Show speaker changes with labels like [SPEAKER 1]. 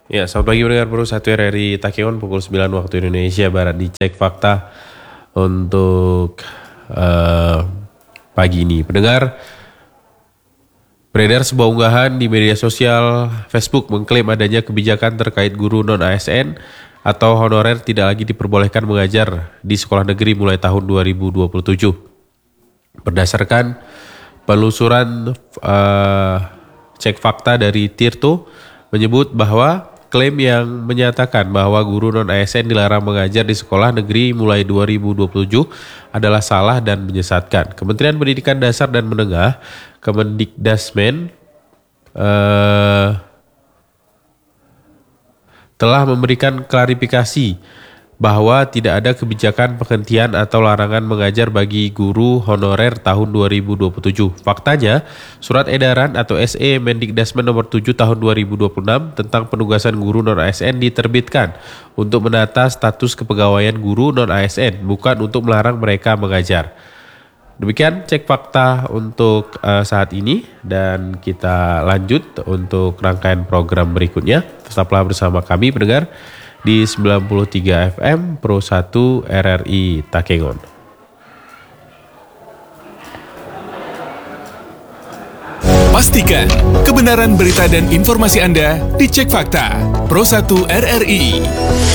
[SPEAKER 1] Ya, selamat pagi pendengar Pro 1 RRI Takeon pukul 9 waktu Indonesia Barat. Dicek fakta untuk pagi ini. Pendengar, beredar sebuah unggahan di media sosial Facebook mengklaim adanya kebijakan terkait guru non-ASN atau honorer tidak lagi diperbolehkan mengajar di sekolah negeri mulai tahun 2027. Berdasarkan penelusuran cek fakta dari Tirto menyebut bahwa klaim yang menyatakan bahwa guru non-ASN dilarang mengajar di sekolah negeri mulai 2027 adalah salah dan menyesatkan. Kementerian Pendidikan Dasar dan Menengah, Kemendikdasmen, telah memberikan klarifikasi bahwa tidak ada kebijakan penghentian atau larangan mengajar bagi guru honorer tahun 2027. Faktanya, Surat Edaran atau SE Mendikdasmen nomor 7 tahun 2026 tentang penugasan guru non-ASN diterbitkan untuk menata status kepegawaian guru non-ASN, bukan untuk melarang mereka mengajar. Demikian cek fakta untuk saat ini, dan kita lanjut untuk rangkaian program berikutnya. Tetaplah bersama kami pendengar di 93 FM Pro 1 RRI Takengon.
[SPEAKER 2] Pastikan kebenaran berita dan informasi Anda dicek fakta. Pro 1 RRI.